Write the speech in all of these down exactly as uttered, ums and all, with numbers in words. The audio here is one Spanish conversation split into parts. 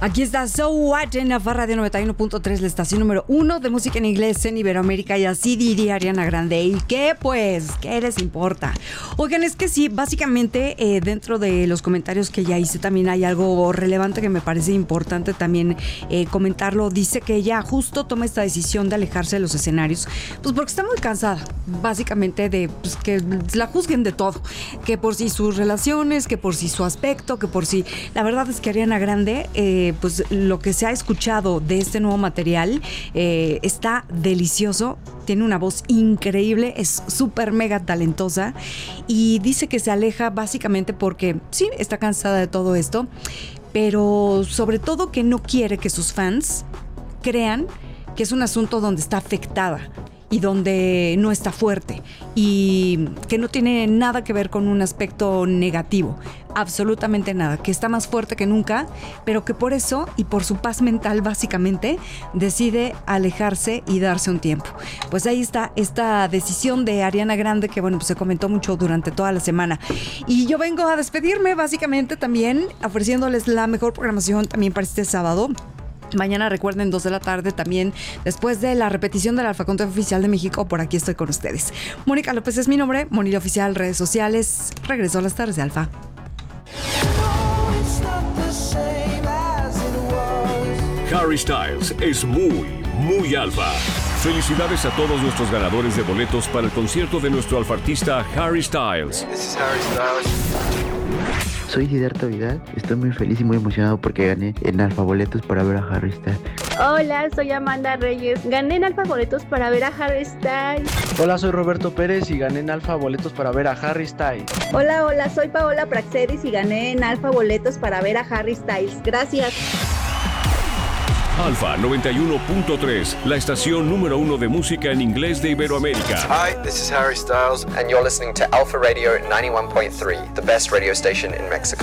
Aquí está So What en la Farra de noventa y uno punto tres, la estación número uno de música en inglés en Iberoamérica, y así diría Ariana Grande. ¿Y qué pues? ¿Qué les importa? Oigan, es que sí, básicamente eh, dentro de los comentarios que ya hice también hay algo relevante que me parece importante también eh, comentarlo. Dice que ella justo toma esta decisión de alejarse de los escenarios, pues porque está muy cansada, básicamente de pues, que la juzguen de todo, que por si sus relaciones, que por si su aspecto, que por si... La verdad es que Ariana Grande... Eh, pues lo que se ha escuchado de este nuevo material eh, está delicioso, tiene una voz increíble, es súper mega talentosa y dice que se aleja básicamente porque sí, está cansada de todo esto, pero sobre todo que no quiere que sus fans crean que es un asunto donde está afectada y donde no está fuerte y que no tiene nada que ver con un aspecto negativo, absolutamente nada, que está más fuerte que nunca, pero que por eso y por su paz mental básicamente decide alejarse y darse un tiempo. Pues ahí está esta decisión de Ariana Grande que bueno, pues se comentó mucho durante toda la semana y yo vengo a despedirme básicamente también ofreciéndoles la mejor programación también para este sábado. Mañana recuerden, dos de la tarde también, después de la repetición del Alfa Conte Oficial de México, por aquí estoy con ustedes. Mónica López es mi nombre, Monil Oficial, redes sociales. Regreso a las tardes de Alfa. Harry Styles es muy, muy Alfa. Felicidades a todos nuestros ganadores de boletos para el concierto de nuestro alfartista Harry Styles. This is Harry Styles. Soy Siddhartha Vidal, estoy muy feliz y muy emocionado porque gané en Alfa Boletos para ver a Harry Styles. Hola, soy Amanda Reyes, gané en Alfa Boletos para ver a Harry Styles. Hola, soy Roberto Pérez y gané en Alfa Boletos para ver a Harry Styles. Hola, hola, soy Paola Praxedis y gané en Alfa Boletos para ver a Harry Styles. Gracias. Alfa noventa y uno punto tres, la estación número uno de música en inglés de Iberoamérica. Hi, this is Harry Styles, and you're listening to Alpha Radio ninety-one point three, the best radio station in Mexico.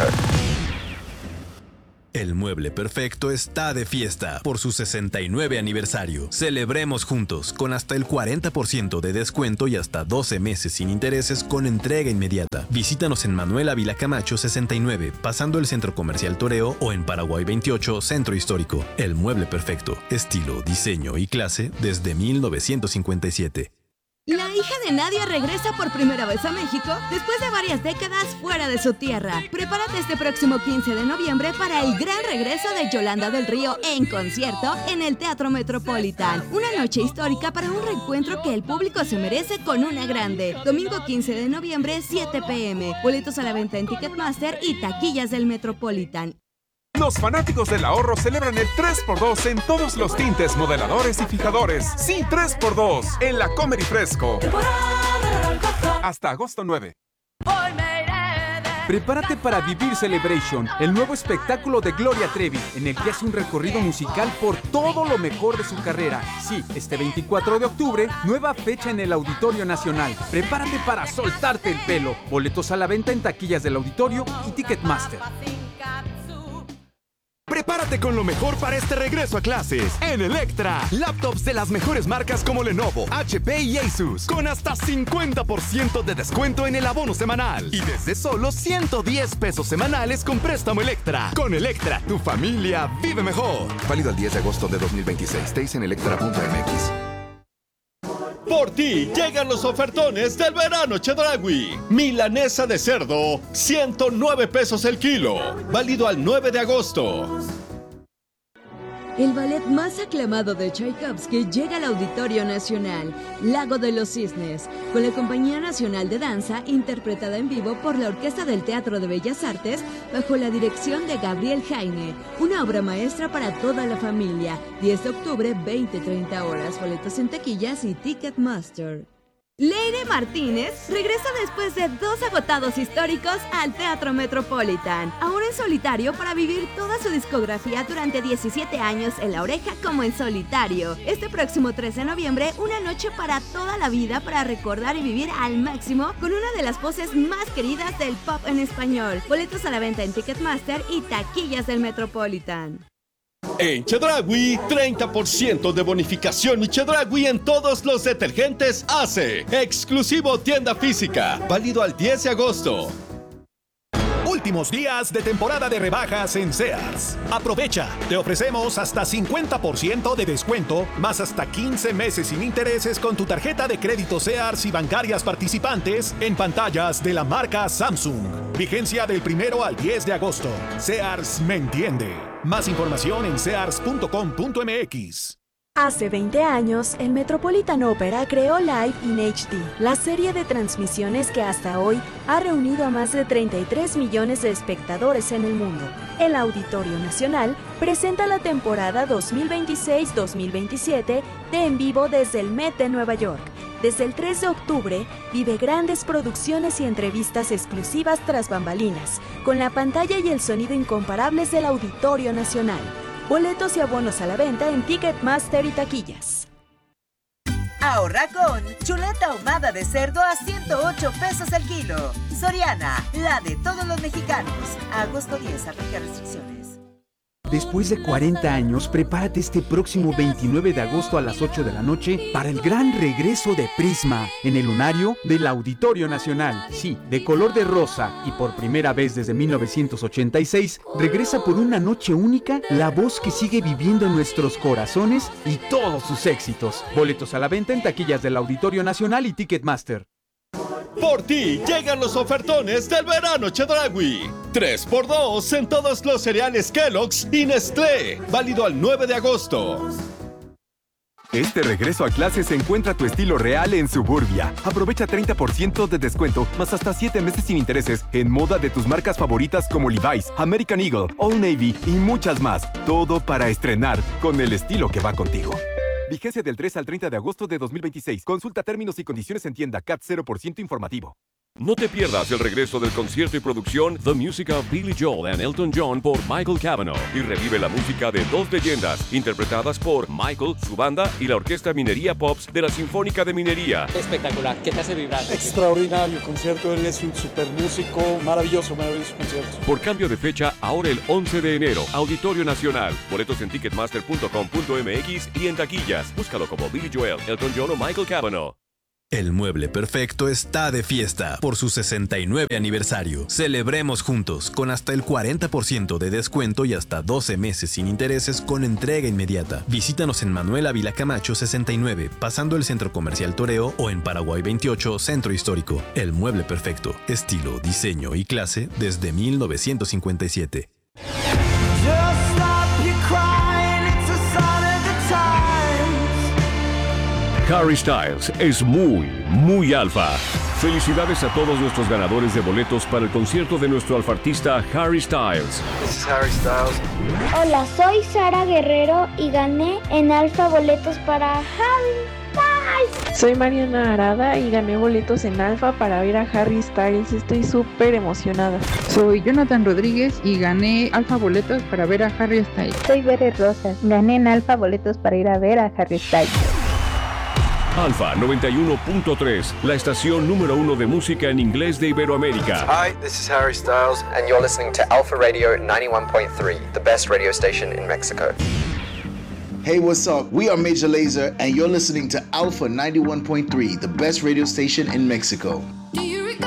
El Mueble Perfecto está de fiesta por su sesenta y nueve aniversario. Celebremos juntos con hasta el cuarenta por ciento de descuento y hasta doce meses sin intereses con entrega inmediata. Visítanos en Manuel Ávila Camacho sesenta y nueve, pasando el Centro Comercial Toreo, o en Paraguay veintiocho, Centro Histórico. El Mueble Perfecto, estilo, diseño y clase desde mil novecientos cincuenta y siete. La hija de Nadia regresa por primera vez a México después de varias décadas fuera de su tierra. Prepárate este próximo quince de noviembre para el gran regreso de Yolanda del Río en concierto en el Teatro Metropolitan. Una noche histórica para un reencuentro que el público se merece con una grande. Domingo quince de noviembre, siete pe eme. Boletos a la venta en Ticketmaster y taquillas del Metropolitan. Los fanáticos del ahorro celebran el tres por dos en todos los tintes, modeladores y fijadores. Sí, tres por dos en la Comer y Fresco. Hasta agosto nueve. Prepárate para vivir Celebration, el nuevo espectáculo de Gloria Trevi, en el que hace un recorrido musical por todo lo mejor de su carrera. Sí, este veinticuatro de octubre, nueva fecha en el Auditorio Nacional. Prepárate para soltarte el pelo. Boletos a la venta en taquillas del Auditorio y Ticketmaster. Prepárate con lo mejor para este regreso a clases. En Electra, laptops de las mejores marcas como Lenovo, H P y Asus, con hasta cincuenta por ciento de descuento en el abono semanal. Y desde solo ciento diez pesos semanales con préstamo Electra. Con Electra, tu familia vive mejor. Válido el diez de agosto de dos mil veintiséis. Stays en electra punto eme equis. Por ti llegan los ofertones del verano Chedraui. Milanesa de cerdo, ciento nueve pesos el kilo. Válido al nueve de agosto. El ballet más aclamado de Tchaikovsky llega al Auditorio Nacional, Lago de los Cisnes, con la Compañía Nacional de Danza, interpretada en vivo por la Orquesta del Teatro de Bellas Artes, bajo la dirección de Gabriel Jaime. Una obra maestra para toda la familia. diez de octubre, veinte a treinta horas. Boletos en taquillas y Ticketmaster. Leire Martínez regresa después de dos agotados históricos al Teatro Metropolitan, ahora en solitario para vivir toda su discografía durante diecisiete años en La Oreja como en solitario. Este próximo tres de noviembre, una noche para toda la vida para recordar y vivir al máximo con una de las voces más queridas del pop en español. Boletos a la venta en Ticketmaster y taquillas del Metropolitan. En Chedraui, treinta por ciento de bonificación y Chedraui en todos los detergentes Ace. Exclusivo tienda física. Válido al diez de agosto. últimos días de temporada de rebajas en Sears. Aprovecha, te ofrecemos hasta cincuenta por ciento de descuento, más hasta quince meses sin intereses con tu tarjeta de crédito Sears y bancarias participantes en pantallas de la marca Samsung. Vigencia del primero al diez de agosto. Sears me entiende. Más información en sears punto com punto m x. Hace veinte años, el Metropolitan Opera creó Live in H D, la serie de transmisiones que hasta hoy ha reunido a más de treinta y tres millones de espectadores en el mundo. El Auditorio Nacional presenta la temporada dos mil veintiséis dos mil veintisiete de En Vivo desde el Met de Nueva York. Desde el tres de octubre, vive grandes producciones y entrevistas exclusivas tras bambalinas, con la pantalla y el sonido incomparables del Auditorio Nacional. Boletos y abonos a la venta en Ticketmaster y taquillas. Ahorra con chuleta ahumada de cerdo a ciento ocho pesos el kilo. Soriana, la de todos los mexicanos. A agosto diez, aplica restricciones. Después de cuarenta años, prepárate este próximo veintinueve de agosto a las ocho de la noche para el gran regreso de Prisma en el lunario del Auditorio Nacional. Sí, de color de rosa y por primera vez desde mil novecientos ochenta y seis, regresa por una noche única la voz que sigue viviendo en nuestros corazones y todos sus éxitos. Boletos a la venta en taquillas del Auditorio Nacional y Ticketmaster. Por ti llegan los ofertones del verano Chedraui. tres por dos en todos los cereales Kellogg's y Nestlé. Válido al nueve de agosto. Este regreso a clases encuentra tu estilo real en Suburbia. Aprovecha treinta por ciento de descuento, más hasta siete meses sin intereses en moda de tus marcas favoritas como Levi's, American Eagle, Old Navy y muchas más. Todo para estrenar con el estilo que va contigo. Vigencia del tres al treinta de agosto de dos mil veintiséis. Consulta términos y condiciones en tienda. C A T cero por ciento informativo. No te pierdas el regreso del concierto y producción The Music of Billy Joel and Elton John por Michael Cavanaugh y revive la música de dos leyendas interpretadas por Michael, su banda y la Orquesta Minería Pops de la Sinfónica de Minería. Espectacular, ¿qué te hace vibrar? Extraordinario concierto, él es un super músico, maravilloso, maravilloso concierto. Por cambio de fecha, ahora el once de enero, Auditorio Nacional. Boletos en ticketmaster punto com punto m x y en taquillas. Búscalo como Billy Joel, Elton John o Michael Cavanaugh. El Mueble Perfecto está de fiesta por su sesenta y nueve aniversario. Celebremos juntos con hasta el cuarenta por ciento de descuento y hasta doce meses sin intereses con entrega inmediata. Visítanos en Manuel Ávila Camacho sesenta y nueve, pasando el Centro Comercial Toreo, o en Paraguay veintiocho, Centro Histórico. El Mueble Perfecto, estilo, diseño y clase desde mil novecientos cincuenta y siete. Harry Styles es muy, muy alfa. Felicidades a todos nuestros ganadores de boletos para el concierto de nuestro alfartista Harry Styles. This is Harry Styles. Hola, soy Sara Guerrero y gané en Alfa boletos para Harry Styles. Soy Mariana Arada y gané boletos en Alfa para ver a Harry Styles. Estoy súper emocionada. Soy Jonathan Rodríguez y gané Alfa boletos para ver a Harry Styles. Soy Bere Rosas. Gané en Alfa boletos para ir a ver a Harry Styles. Alfa noventa y uno punto tres, la estación número uno de música en inglés de Iberoamérica. Hi, this is Harry Styles, and you're listening to Alpha Radio ninety-one point three, the best radio station in Mexico. Hey, what's up? We are Major Lazer, and you're listening to Alpha ninety-one point three, the best radio station in Mexico.